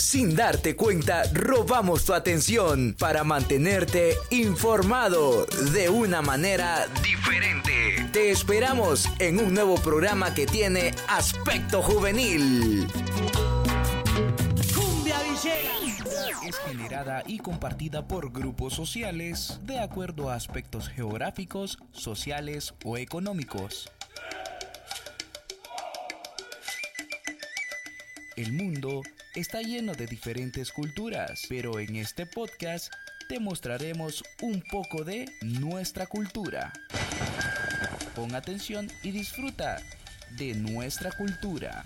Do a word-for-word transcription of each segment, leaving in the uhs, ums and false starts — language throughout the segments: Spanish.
Sin darte cuenta, robamos tu atención para mantenerte informado de una manera diferente. Te esperamos en un nuevo programa que tiene aspecto juvenil. Cumbia Villegas es generada y compartida por grupos sociales de acuerdo a aspectos geográficos, sociales o económicos. El mundo está lleno de diferentes culturas, pero en este podcast te mostraremos un poco de nuestra cultura. Pon atención y disfruta de nuestra cultura.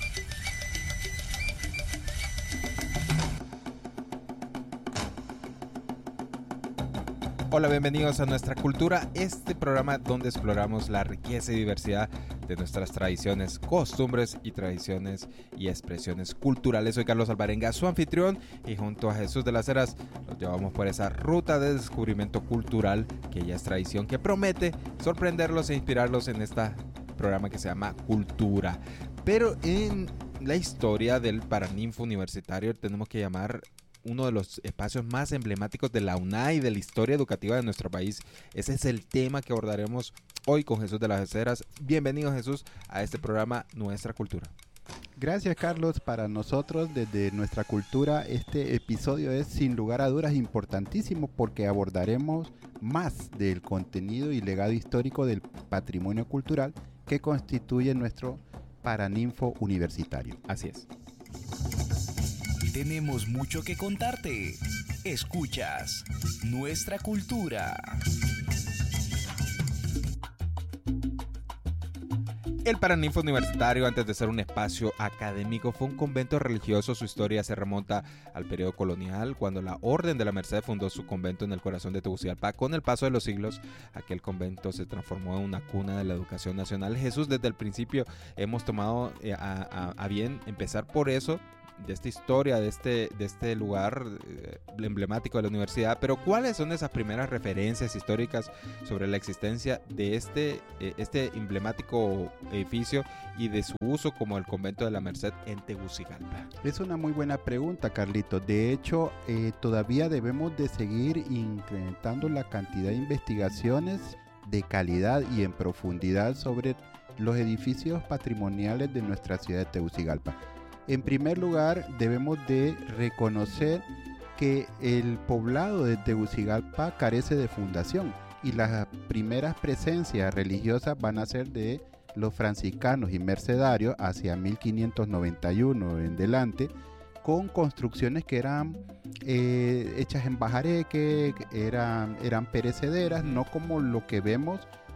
Hola, bienvenidos a Nuestra Cultura, este programa donde exploramos la riqueza y diversidad de nuestras tradiciones, costumbres y tradiciones y expresiones culturales. Soy Carlos Alvarenga, su anfitrión, y junto a Jesús de las Heras nos llevamos por esa ruta de descubrimiento cultural que ya es tradición, que promete sorprenderlos e inspirarlos en este programa que se llama Cultura. Pero en la historia del Paraninfo Universitario tenemos que llamar uno de los espacios más emblemáticos de la U N A y de la historia educativa de nuestro país. Ese es el tema que abordaremos hoy con Jesús de las Heras. Bienvenido, Jesús, a este programa Nuestra Cultura. Gracias, Carlos. Para nosotros, desde Nuestra Cultura, este episodio es sin lugar a dudas importantísimo porque abordaremos más del contenido y legado histórico del patrimonio cultural que constituye nuestro Paraninfo Universitario. Así es. Tenemos mucho que contarte. Escuchas Nuestra Cultura. El Paraninfo Universitario, antes de ser un espacio académico, fue un convento religioso. Su historia se remonta al periodo colonial, cuando la Orden de la Merced fundó su convento en el corazón de Tegucigalpa. Con el paso de los siglos, aquel convento se transformó en una cuna de la educación nacional. Jesús, desde el principio hemos tomado eh, a, a, a bien empezar por eso, de esta historia, de este, de este lugar eh, emblemático de la universidad. Pero ¿cuáles son esas primeras referencias históricas sobre la existencia de este, eh, este emblemático edificio y de su uso como el convento de la Merced en Tegucigalpa? Es una muy buena pregunta, Carlito. De hecho, eh, todavía debemos de seguir incrementando la cantidad de investigaciones de calidad y en profundidad sobre los edificios patrimoniales de nuestra ciudad de Tegucigalpa. En primer lugar, debemos de reconocer que el poblado de Tegucigalpa carece de fundación y las primeras presencias religiosas van a ser de los franciscanos y mercedarios hacia mil quinientos noventa y uno en delante, con construcciones que eran eh, hechas en bajareque, eran, eran perecederas, no como lo que vemos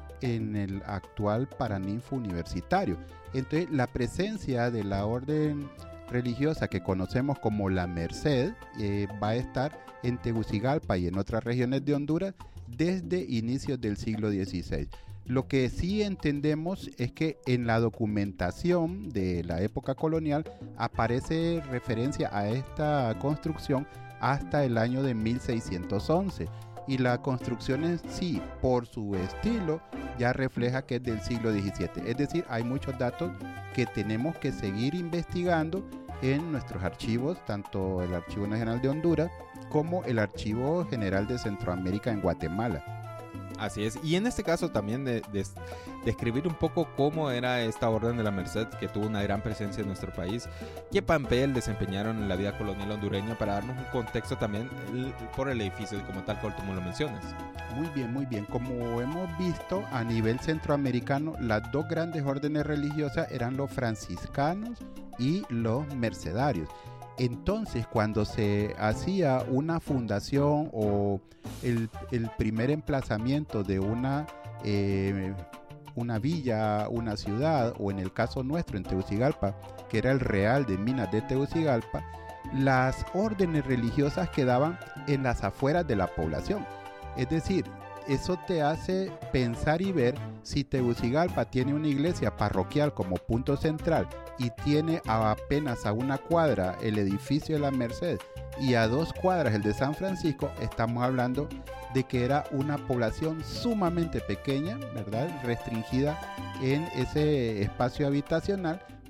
en el actual Paraninfo Universitario. Entonces, la presencia de la orden religiosa que conocemos como la Merced eh, va a estar en Tegucigalpa y en otras regiones de Honduras desde inicios del siglo dieciséis. Lo que sí entendemos es que en la documentación de la época colonial aparece referencia a esta construcción hasta el año de mil seiscientos once. Y la construcción en sí, por su estilo, ya refleja que es del siglo diecisiete. Es decir, hay muchos datos que tenemos que seguir investigando en nuestros archivos, tanto el Archivo Nacional de Honduras como el Archivo General de Centroamérica en Guatemala. Así es, y en este caso también de, de, describir un poco cómo era esta Orden de la Merced, que tuvo una gran presencia en nuestro país, qué papel desempeñaron en la vida colonial hondureña, para darnos un contexto también el, por el edificio como tal, como lo mencionas. Muy bien, muy bien. Como hemos visto, a nivel centroamericano, las dos grandes órdenes religiosas eran los franciscanos y los mercedarios. Entonces, cuando se hacía una fundación o el, el primer emplazamiento de una, eh, una villa, una ciudad, o en el caso nuestro en Tegucigalpa, que era el Real de Minas de Tegucigalpa, las órdenes religiosas quedaban en las afueras de la población. Es decir, eso te hace pensar y ver si Tegucigalpa tiene una iglesia parroquial como punto central y tiene a apenas a una cuadra el edificio de la Merced y a dos cuadras el de San Francisco, estamos hablando de que era una población sumamente pequeña, ¿verdad? Restringida en ese espacio habitacional,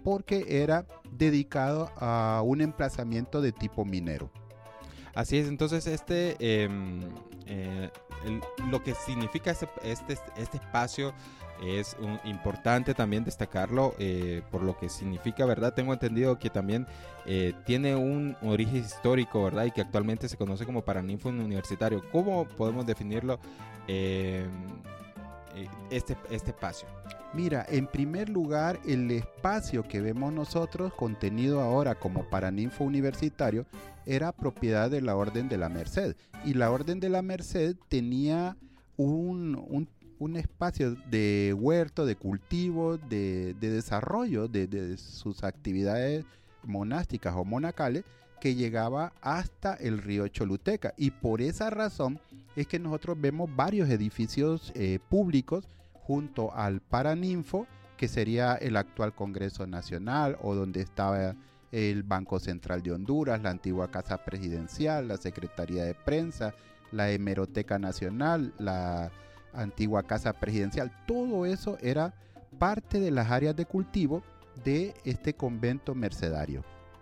porque era dedicado a un emplazamiento de tipo minero. Así es, entonces este eh, eh, el, lo que significa este, este, este espacio es un, importante también destacarlo eh, por lo que significa, ¿verdad? Tengo entendido que también eh, tiene un origen histórico, ¿verdad? Y que actualmente se conoce como Paraninfo Universitario. ¿Cómo podemos definirlo eh, este, este espacio? Mira, en primer lugar, el espacio que vemos nosotros, contenido ahora como Paraninfo Universitario, era propiedad de la Orden de la Merced. Y la Orden de la Merced tenía un, un, un espacio de huerto, de cultivo, de, de desarrollo de, de sus actividades monásticas o monacales, que llegaba hasta el río Choluteca. Y por esa razón es que nosotros vemos varios edificios eh, públicos junto al Paraninfo, que sería el actual Congreso Nacional, o donde estaba el Banco Central de Honduras, la antigua Casa Presidencial, la Secretaría de Prensa, la Hemeroteca Nacional, la antigua Casa Presidencial. Todo eso era parte de las áreas de cultivo de este convento mercedario.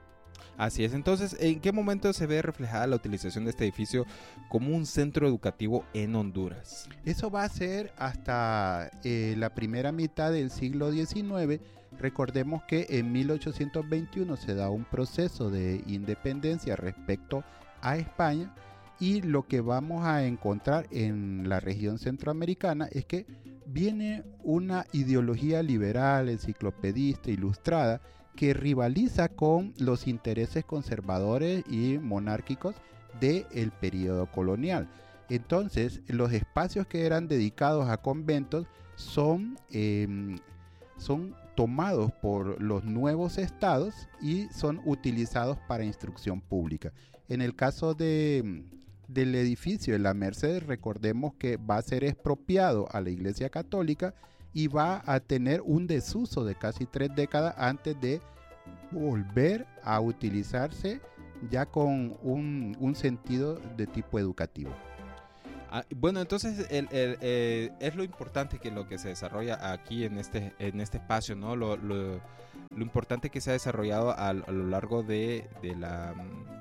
Así es, entonces, ¿en qué momento se ve reflejada la utilización de este edificio como un centro educativo en Honduras? Eso va a ser hasta eh, la primera mitad del siglo diecinueve. Recordemos que en mil ochocientos veintiuno se da un proceso de independencia respecto a España, y lo que vamos a encontrar en la región centroamericana es que viene una ideología liberal, enciclopedista, ilustrada, que rivaliza con los intereses conservadores y monárquicos del periodo colonial. Entonces, los espacios que eran dedicados a conventos son, eh, son tomados por los nuevos estados y son utilizados para instrucción pública. En el caso de, del edificio de la Merced, recordemos que va a ser expropiado a la Iglesia Católica y va a tener un desuso de casi tres décadas antes de volver a utilizarse ya con un, un sentido de tipo educativo. Ah, bueno, entonces el, el, eh, es lo importante que lo que se desarrolla aquí en este, en este espacio, ¿no? Lo, lo, lo importante que se ha desarrollado a, a lo largo de, de la...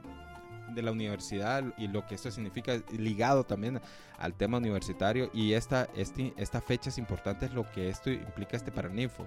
de la universidad, y lo que esto significa ligado también al tema universitario, y esta, este, esta fecha es importante, es lo que esto implica este Paraninfo.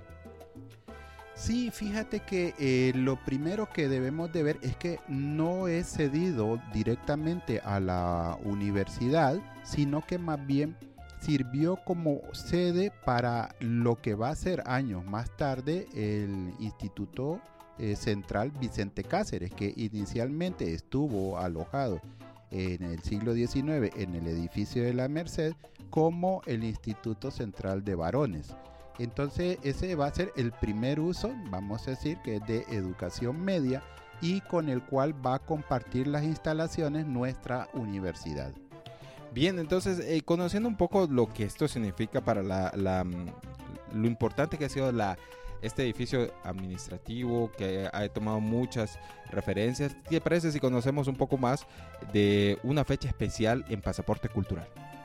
Sí, fíjate que eh, lo primero que debemos de ver es que no es cedido directamente a la universidad, sino que más bien sirvió como sede para lo que va a ser años más tarde el Instituto eh, Central Vicente Cáceres, que inicialmente estuvo alojado en el siglo diecinueve en el edificio de la Merced como el Instituto Central de Varones. Entonces ese va a ser el primer uso, vamos a decir, que es de educación media, y con el cual va a compartir las instalaciones nuestra universidad. Bien, entonces eh, conociendo un poco lo que esto significa para la, la lo importante que ha sido la este edificio administrativo, que ha tomado muchas referencias, ¿qué te parece si conocemos un poco más de una fecha especial en Pasaporte Cultural?